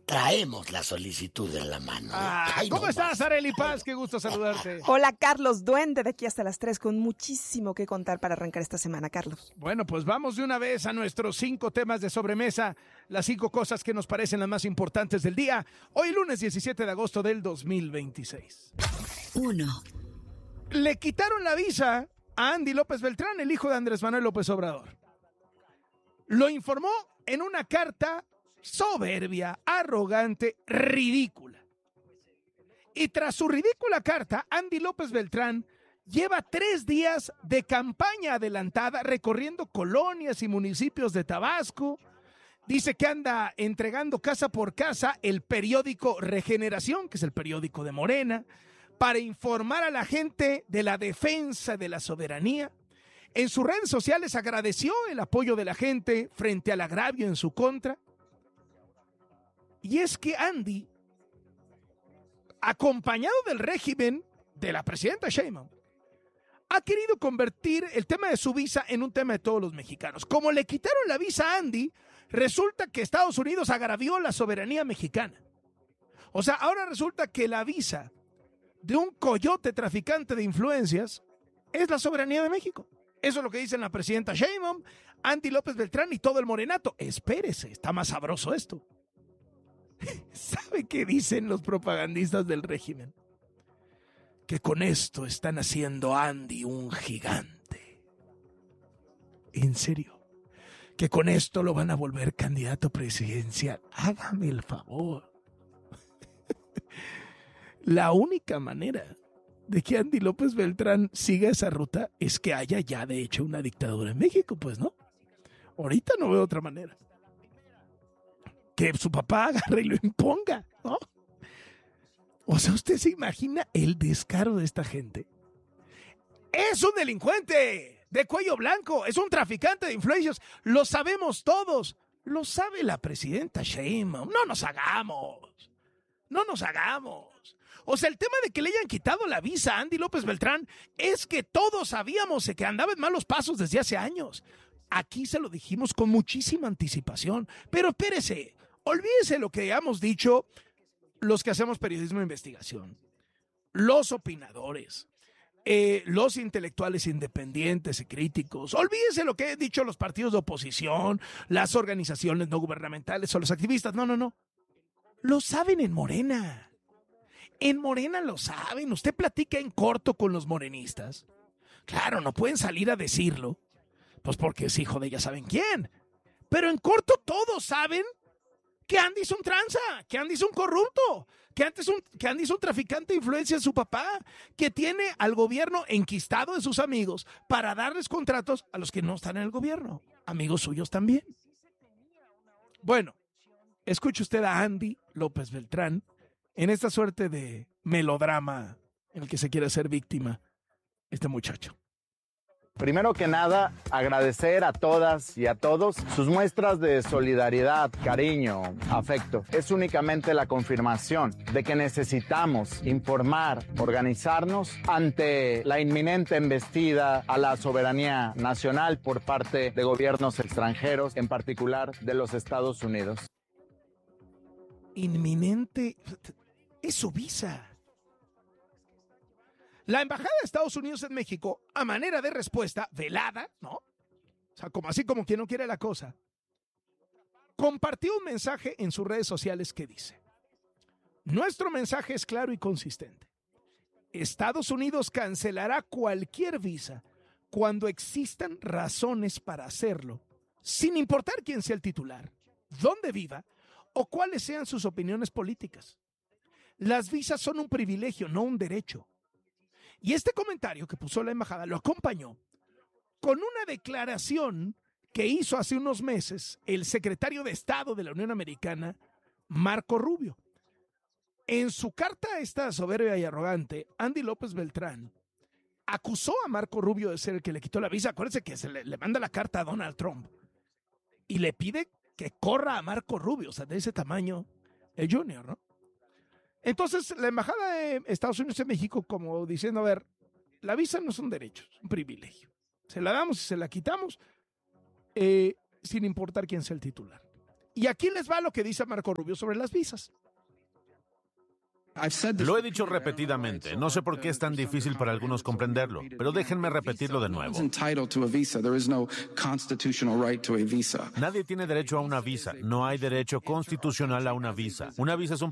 traemos la solicitud en la mano. ¿Cómo estás, Arely Paz? Qué gusto saludarte. Hola, Carlos Duende, de aquí hasta las 3, con muchísimo que contar para arrancar esta semana, Carlos. Bueno, pues vamos de una vez a nuestros 5 temas de sobremesa, las 5 cosas que nos parecen las más importantes del día. Hoy, lunes 17 de agosto del 2026. 1. Le quitaron la visa a Andy López Beltrán, el hijo de Andrés Manuel López Obrador. Lo informó en una carta soberbia, arrogante, ridícula. Y tras su ridícula carta, Andy López Beltrán lleva 3 días de campaña adelantada recorriendo colonias y municipios de Tabasco. Dice que anda entregando casa por casa el periódico Regeneración, que es el periódico de Morena, para informar a la gente de la defensa de la soberanía. En sus redes sociales agradeció el apoyo de la gente frente al agravio en su contra. Y es que Andy, acompañado del régimen de la presidenta Sheinbaum, ha querido convertir el tema de su visa en un tema de todos los mexicanos. Como le quitaron la visa a Andy, resulta que Estados Unidos agravió la soberanía mexicana. O sea, ahora resulta que la visa de un coyote traficante de influencias es la soberanía de México. Eso es lo que dicen la presidenta Sheinbaum, Andy López Beltrán y todo el morenato. Espérese, está más sabroso esto. ¿Sabe qué dicen los propagandistas del régimen? Que con esto están haciendo a Andy un gigante. ¿En serio? Que con esto lo van a volver candidato presidencial. Hágame el favor. La única manera de que Andy López Beltrán siga esa ruta es que haya ya de hecho una dictadura en México, pues no. Ahorita no veo otra manera. Que su papá agarre y lo imponga, ¿no? O sea, ¿usted se imagina el descaro de esta gente? ¡Es un delincuente de cuello blanco! ¡Es un traficante de influencias! ¡Lo sabemos todos! ¡Lo sabe la presidenta Sheinbaum! ¡No nos hagamos! ¡No nos hagamos! O sea, el tema de que le hayan quitado la visa a Andy López Beltrán es que todos sabíamos que andaba en malos pasos desde hace años. Aquí se lo dijimos con muchísima anticipación. Pero espérese, olvídese lo que hemos dicho los que hacemos periodismo de investigación, los opinadores, los intelectuales independientes y críticos. Olvídese lo que han dicho los partidos de oposición, las organizaciones no gubernamentales o los activistas. No. Lo saben en Morena. En Morena lo saben. Usted platica en corto con los morenistas. Claro, no pueden salir a decirlo, pues porque es hijo de ya saben quién. Pero en corto todos saben que Andy es un tranza, que Andy es un corrupto, que Andy es un traficante de influencia de su papá, que tiene al gobierno enquistado de sus amigos para darles contratos a los que no están en el gobierno, amigos suyos también. Bueno, escuche usted a Andy López Beltrán en esta suerte de melodrama en el que se quiere hacer víctima este muchacho. Primero que nada, agradecer a todas y a todos sus muestras de solidaridad, cariño, afecto. Es únicamente la confirmación de que necesitamos informar, organizarnos ante la inminente embestida a la soberanía nacional por parte de gobiernos extranjeros, en particular de los Estados Unidos. Inminente es su visa. La Embajada de Estados Unidos en México, a manera de respuesta velada, ¿no? O sea, así como quien no quiere la cosa, compartió un mensaje en sus redes sociales que dice: nuestro mensaje es claro y consistente. Estados Unidos cancelará cualquier visa cuando existan razones para hacerlo, sin importar quién sea el titular, dónde viva o cuáles sean sus opiniones políticas. Las visas son un privilegio, no un derecho. Y este comentario que puso la embajada lo acompañó con una declaración que hizo hace unos meses el secretario de Estado de la Unión Americana, Marco Rubio. En su carta esta soberbia y arrogante, Andy López Beltrán acusó a Marco Rubio de ser el que le quitó la visa. Acuérdense que le manda la carta a Donald Trump y le pide que corra a Marco Rubio, o sea, de ese tamaño, el Junior, ¿no? Entonces, la Embajada de Estados Unidos en México, como diciendo, a ver, la visa no es un derecho, es un privilegio. Se la damos y se la quitamos sin importar quién sea el titular. Y aquí les va lo que dice Marco Rubio sobre las visas. Lo he dicho repetidamente. No sé por qué es tan difícil para algunos comprenderlo, pero déjenme repetirlo de nuevo. Nadie tiene derecho a una visa. No hay derecho constitucional a una visa. Una visa es un